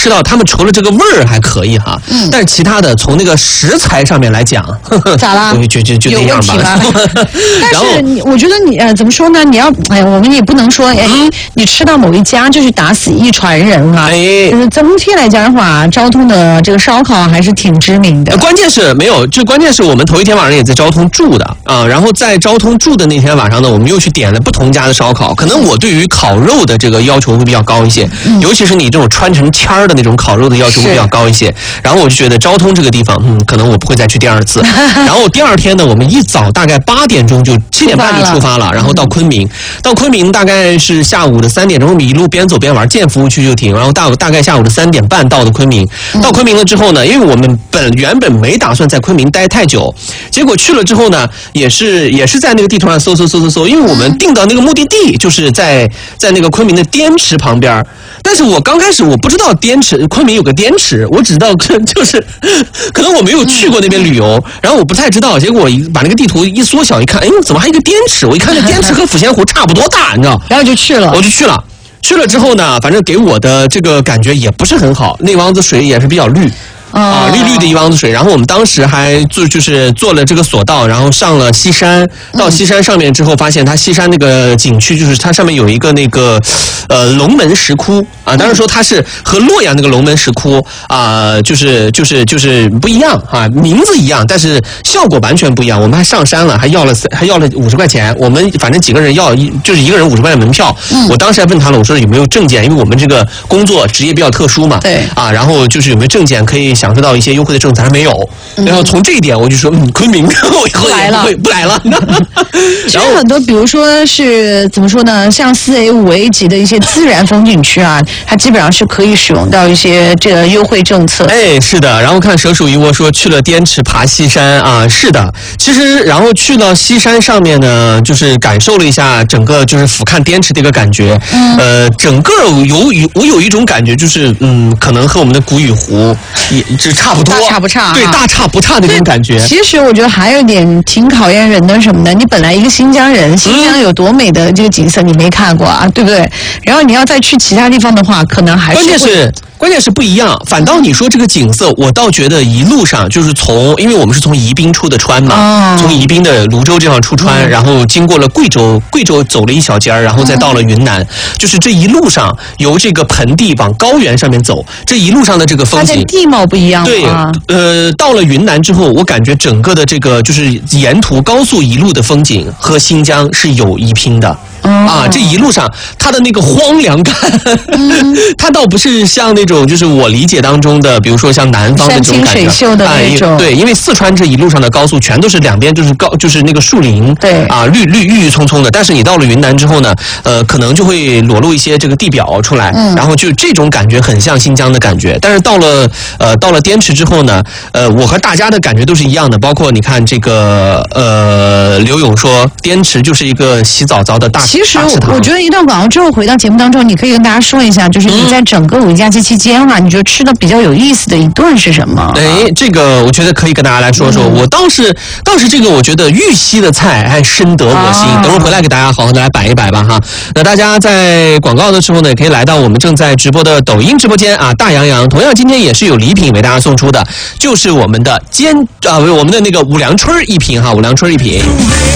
吃到他们除了这个味儿还可以哈，但是其他的从那个食材上面来讲， 咋啦？ 就那样吧。 但是我觉得你怎么说呢？你要我们也不能说你吃到某一家就是打死一船人哈。就是整体来讲的话，昭通的这个烧烤还是挺知名的。 关键是没有，就关键是我们头一天晚上也在昭通住的啊，然后在昭通住的那天晚上呢，我们又去点了不同家的烧烤。可能我对于烤肉的这个要求会比较高一些，尤其是你这种穿成签儿的那种烤肉的要求会比较高一些。然后我就觉得昭通这个地方，可能我不会再去第二次。然后第二天呢，我们一早大概8点钟就7点半就出发了，然后到昆明，大概是下午的3点钟，我们一路边走边玩，建服务区就停，然后大概下午的3点半到的昆明。到昆明了之后呢，因为我们原本没打算在昆明待太久，结果去了之后呢，也是在那个地图上搜，因为我们定到那个目的地就是在那个昆明的滇池旁边。但是我刚开始我不知道昆明有个滇池，我只知道就是可能我没有去过那边旅游，然后我不太知道，结果我把那个地图一缩小一看，怎么还有一个滇池？我一看那滇池和抚仙湖差不多大，你知道？ 然后就去了， 我就去了。去了之后呢，反正给我的这个感觉也不是很好，那汪子水也是比较绿。绿绿的一汪子水，然后我们当时还就是坐了这个索道，然后上了西山，到西山上面之后，发现它西山那个景区就是它上面有一个那个龙门石窟啊，当然说它是和洛阳那个龙门石窟就是不一样啊，名字一样，但是效果完全不一样。我们还上山了，还要了50块钱，我们反正几个人就是一个人50块钱门票。我当时还问他了，我说有没有证件，因为我们这个工作职业比较特殊嘛， 对啊，然后就是有没有证件可以享受到一些优惠的政策，还没有。然后从这一点我就说，昆明我以后不来了。 然后很多，比如说是怎么说呢，像4A、5A 级的一些自然风景区啊，它基本上是可以使用到一些这个优惠政策。 是的。然后看蛇鼠一窝说去了滇池爬西山啊，是的。其实然后去到西山上面呢，就是感受了一下整个就是俯瞰滇池的一个感觉。整个我有一种感觉，就是可能和我们的古雨湖也差不多， 大差不差， 对，大差不差的那种感觉。 其实我觉得还有一点挺考验人的什么呢？你本来一个新疆人，新疆有多美的这个景色你没看过啊，对不对？然后你要再去其他地方的话，可能还是关键是不一样。反倒你说这个景色，我倒觉得一路上就是因为我们是从宜宾出的川嘛，从宜宾的泸州这样出川，然后经过了贵州走了一小截儿，然后再到了云南，就是这一路上由这个盆地往高原上面走，这一路上的这个风景， 它的地貌不一样。 对，到了云南之后，我感觉整个的这个就是沿途高速一路的风景和新疆是有一拼的。这一路上它的那个荒凉感，它倒不是像那种就是我理解当中的，比如说像南方的这种感觉， 山清水秀的那种。 对，因为四川这一路上的高速全都是两边就是那个树林， 对啊，郁郁葱葱的。但是你到了云南之后呢，可能就会裸露一些这个地表出来，然后就这种感觉很像新疆的感觉。但是到了滇池之后呢，我和大家的感觉都是一样的，包括你看这个刘勇说滇池就是一个洗澡澡的大其实我觉得一段广告之后回到节目当中，你可以跟大家说一下，就是你在整个5一假期期间你觉得吃的比较有意思的一顿是什么？ 这个我觉得可以跟大家来说说。我倒是这个我觉得玉溪的菜还深得我心，等会儿回来给大家好好的来摆一摆吧哈。那大家在广告的时候呢，也可以来到我们正在直播的抖音直播间啊，大洋洋。同样今天也是有礼品为大家送出的，就是我们的我们的那个五粮春一瓶哈，五粮春一瓶。